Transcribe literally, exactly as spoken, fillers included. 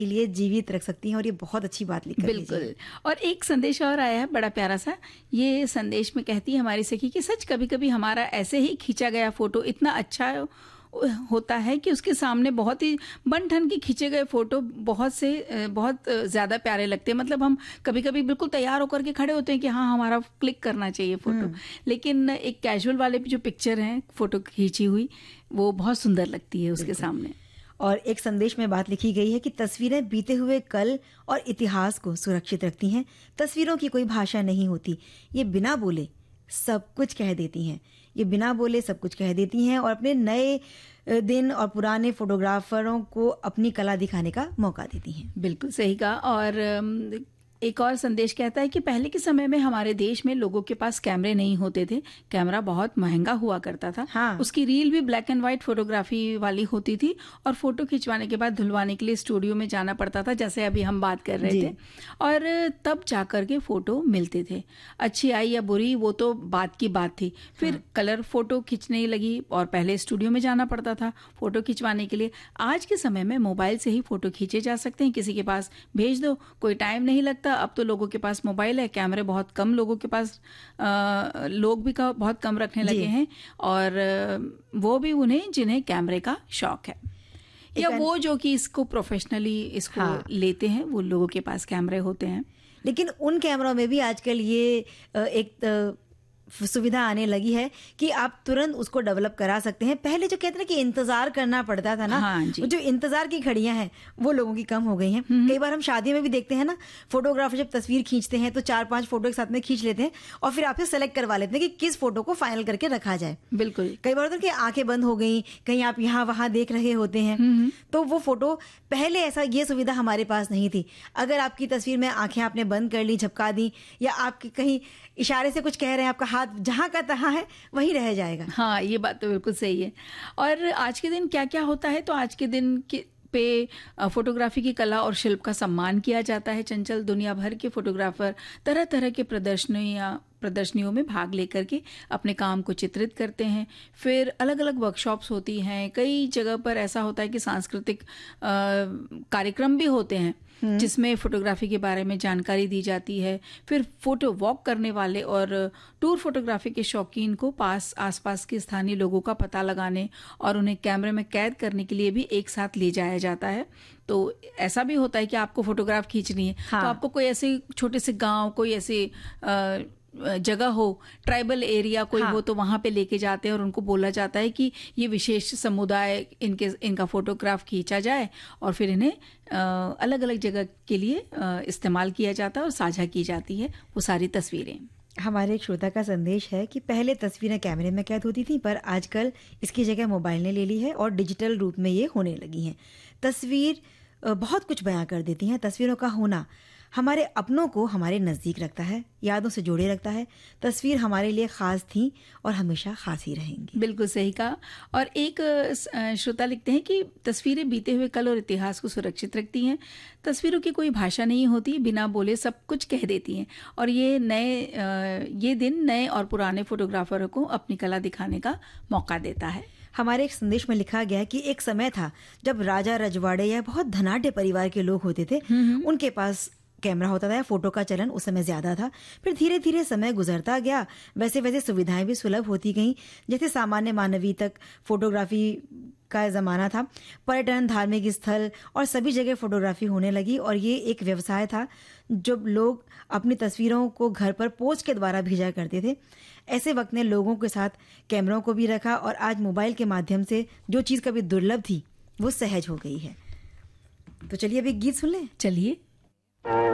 के लिए जीवित रख सकती हैं और ये बहुत अच्छी बात लिखी है। बिल्कुल। और एक संदेश और आया है बड़ा प्यारा सा। ये संदेश में कहती है हमारी सखी कि सच कभी कभी हमारा ऐसे ही खींचा गया फोटो इतना अच्छा होता है कि उसके सामने बहुत ही बन ठन के खींचे गए फोटो बहुत से बहुत ज्यादा प्यारे लगते हैं। मतलब हम कभी कभी बिल्कुल तैयार होकर के खड़े होते हैं कि हाँ हमारा क्लिक करना चाहिए फोटो, लेकिन एक कैजुअल वाले जो पिक्चर है फोटो खींची हुई वो बहुत सुंदर लगती है उसके सामने। और एक संदेश में बात लिखी गई है कि तस्वीरें बीते हुए कल और इतिहास को सुरक्षित रखती हैं। तस्वीरों की कोई भाषा नहीं होती, ये बिना बोले सब कुछ कह देती हैं। ये बिना बोले सब कुछ कह देती हैं और अपने नए दिन और पुराने फोटोग्राफरों को अपनी कला दिखाने का मौका देती हैं। बिल्कुल सही कहा। और एक और संदेश कहता है कि पहले के समय में हमारे देश में लोगों के पास कैमरे नहीं होते थे। कैमरा बहुत महंगा हुआ करता था। हाँ। उसकी रील भी ब्लैक एंड व्हाइट फोटोग्राफी वाली होती थी और फोटो खिंचवाने के बाद धुलवाने के लिए स्टूडियो में जाना पड़ता था, जैसे अभी हम बात कर रहे थे। और तब जाकर के फोटो मिलते थे। अच्छी आई या बुरी वो तो बात की बात थी। फिर हाँ। कलर फोटो खिंचने लगी और पहले स्टूडियो में जाना पड़ता था फोटो खिंचवाने के लिए। आज के समय में मोबाइल से ही फोटो खींचे जा सकते हैं। किसी के पास भेज दो, कोई टाइम नहीं लगता। अब तो लोगों के पास मोबाइल है, कैमरे बहुत कम लोगों के पास, आ, लोग भी का बहुत कम रखने लगे हैं और वो भी उन्हें जिन्हें कैमरे का शौक है या वो जो कि इसको प्रोफेशनली इसको हाँ। लेते हैं, वो लोगों के पास कैमरे होते हैं। लेकिन उन कैमरों में भी आजकल ये एक सुविधा आने लगी है कि आप तुरंत उसको डेवलप करा सकते हैं। पहले जो कहते हैं कि इंतजार करना पड़ता था ना, हाँ जी। जो इंतजार की घड़ियां हैं वो लोगों की कम हो गई हैं। कई बार हम शादी में भी देखते हैं ना, फोटोग्राफर जब तस्वीर खींचते हैं तो चार पांच फोटो एक साथ में खींच लेते हैं और फिर आपसे सेलेक्ट करवा लेते हैं कि किस फोटो को फाइनल करके रखा जाए। बिल्कुल। कई बार होता है कि आंखें बंद हो गई, कहीं आप यहाँ वहां देख रहे होते हैं, तो वो फोटो पहले ऐसा ये सुविधा हमारे पास नहीं थी। अगर आपकी तस्वीर में आंखें आपने बंद कर ली, झपका दी, या आपके कहीं इशारे से कुछ कह रहे हैं, आपका हाथ जहां का तहां है वही रह जाएगा। हाँ, ये बात तो बिल्कुल सही है। और आज के दिन क्या क्या होता है, तो आज के दिन के पे फोटोग्राफी की कला और शिल्प का सम्मान किया जाता है। चंचल, दुनिया भर के फोटोग्राफर तरह तरह के प्रदर्शनियां प्रदर्शनियों में भाग लेकर के अपने काम को चित्रित करते हैं। फिर अलग अलग वर्कशॉप्स होती हैं। कई जगह पर ऐसा होता है कि सांस्कृतिक कार्यक्रम भी होते हैं जिसमें फोटोग्राफी के बारे में जानकारी दी जाती है। फिर फोटो वॉक करने वाले और टूर फोटोग्राफी के शौकीन को पास आसपास के स्थानीय लोगों का पता लगाने और उन्हें कैमरे में कैद करने के लिए भी एक साथ ले जाया जाता है। तो ऐसा भी होता है कि आपको फोटोग्राफ खींचनी है, हाँ। तो आपको कोई ऐसे छोटे से गांव, कोई ऐसे आ, जगह हो, ट्राइबल एरिया कोई हाँ। हो, तो वहां पे लेके जाते हैं और उनको बोला जाता है कि ये विशेष समुदाय इनके इनका फोटोग्राफ खींचा जाए और फिर इन्हें अलग अलग जगह के लिए इस्तेमाल किया जाता है और साझा की जाती है वो सारी तस्वीरें। हमारे एक श्रोता का संदेश है कि पहले तस्वीरें कैमरे में कैद होती थी, पर आजकल इसकी जगह मोबाइल ने ले ली है और डिजिटल रूप में ये होने लगी हैं। तस्वीर बहुत कुछ बयां कर देती हैं। तस्वीरों का होना हमारे अपनों को हमारे नजदीक रखता है, यादों से जोड़े रखता है। तस्वीर हमारे लिए खास थी और हमेशा खास ही रहेंगी। बिल्कुल सही कहा। और एक श्रोता लिखते हैं कि तस्वीरें बीते हुए कल और इतिहास को सुरक्षित रखती हैं। तस्वीरों की कोई भाषा नहीं होती, बिना बोले सब कुछ कह देती हैं। और ये नए ये दिन नए और पुराने फोटोग्राफरों को अपनी कला दिखाने का मौका देता है। हमारे एक संदेश में लिखा गया कि एक समय था जब राजा रजवाड़े या बहुत धनाढ्य परिवार के लोग होते थे, उनके पास कैमरा होता था, फोटो का चलन उस समय ज्यादा था। फिर धीरे धीरे समय गुजरता गया, वैसे वैसे सुविधाएं भी सुलभ होती गईं। जैसे सामान्य मानवीय तक फोटोग्राफी का जमाना था, पर्यटन, धार्मिक स्थल और सभी जगह फोटोग्राफी होने लगी और ये एक व्यवसाय था। जब लोग अपनी तस्वीरों को घर पर पोस्ट के द्वारा भेजा करते थे, ऐसे वक्त ने लोगों के साथ कैमरों को भी रखा और आज मोबाइल के माध्यम से जो चीज कभी दुर्लभ थी वो सहज हो गई है। तो चलिए अभी गीत सुन लें। चलिए।